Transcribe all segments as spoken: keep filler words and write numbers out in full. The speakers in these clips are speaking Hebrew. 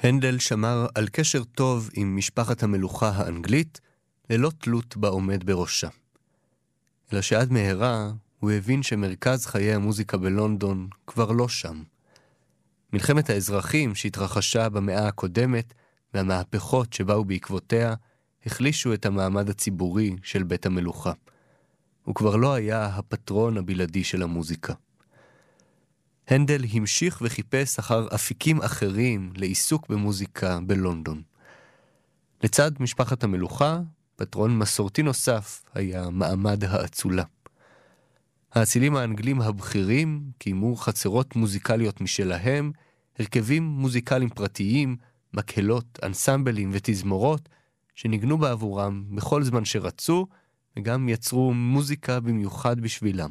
הנדל שמר על קשר טוב עם משפחת המלוכה האנגלית, ללא תלות בעומד בראשה. אלא שעד מהרה הוא הבין שמרכז חיי המוזיקה בלונדון כבר לא שם. מלחמת האזרחים שהתרחשה במאה הקודמת והמהפכות שבאו בעקבותיה החלישו את המעמד הציבורי של בית המלוכה. הוא כבר לא היה הפטרון הבלעדי של המוזיקה. הנדל המשיך וחיפש אחר אפיקים אחרים לעיסוק במוזיקה בלונדון. לצד משפחת המלוכה, פטרון מסורתי נוסף היה מעמד האצולה. האצילים האנגלים הבכירים קיימו חצרות מוזיקליות משלהם, הרכבים מוזיקליים פרטיים, מקהלות, אנסמבלים ותזמורות, שניגנו בעבורם בכל זמן שרצו, וגם יצרו מוזיקה במיוחד בשבילם.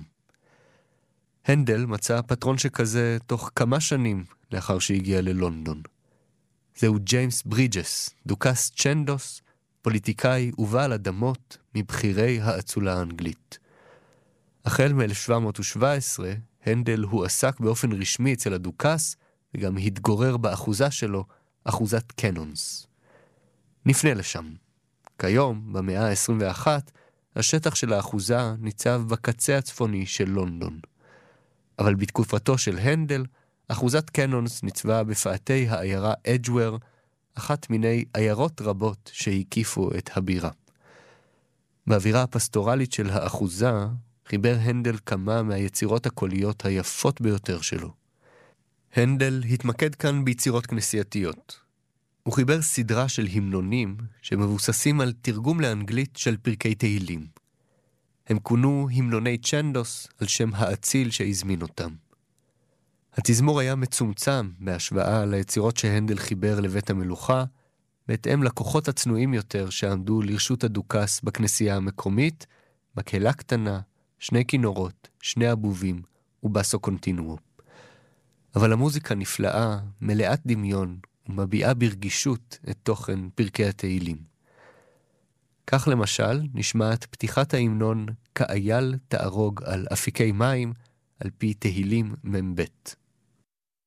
הנדל מצא פטרון שכזה תוך כמה שנים לאחר שהגיע ללונדון. זהו ג'יימס ברידג'ס, דוכס צ'נדוס, פוליטיקאי ובעל אדמות מבחירי האצולה האנגלית. החל מ-אלף שבע מאות שבע עשרה, הנדל הועסק באופן רשמי אצל הדוכס, וגם התגורר באחוזה שלו, אחוזת קנונס. נפנה לשם. כיום, במאה ה-עשרים ואחת, השטח של האחוזה ניצב בקצה הצפוני של לונדון. אבל בתקופתו של הנדל, אחוזת קנונס ניצבה בפאתי העיירה אדג'וור, אחת מיני עיירות רבות שהקיפו את הבירה. באווירה הפסטורלית של האחוזה, חיבר הנדל כמה מהיצירות הקוליות היפות ביותר שלו. הנדל התמקד כאן ביצירות כנסייתיות. הוא חיבר סדרה של המנונים שמבוססים על תרגום לאנגלית של פרקי תהילים. הם כונו המנוני צ'נדוס על שם האציל שהזמין אותם. התזמור היה מצומצם בהשוואה ליצירות שהנדל חיבר לבית המלוכה, בהתאם לכוחות הצנועים יותר שעמדו לרשות הדוכס בכנסייה המקומית, מקהלה קטנה, שני כינורות, שני אבובים ובאסו קונטינואו. אבל המוזיקה נפלאה, מלאת דמיון ומביעה ברגישות את תוכן פרקי התהילים. כך למשל נשמעת פתיחת ההמנון כאייל תערוג על אפיקי מים על פי תהילים מבית.